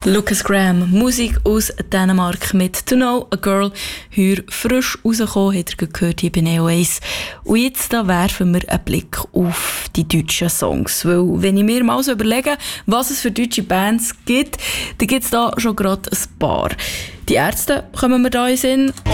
Lucas Graham, Musik aus Dänemark mit «To Know a Girl». Heute frisch rausgekommen, habt ihr gehört hier bei Neo 1. Und jetzt da werfen wir einen Blick auf die deutschen Songs. Weil, wenn ich mir mal so überlege, was es für deutsche Bands gibt, dann gibt es da schon gerade ein paar. Die Ärzte kommen mir da in den Sinn.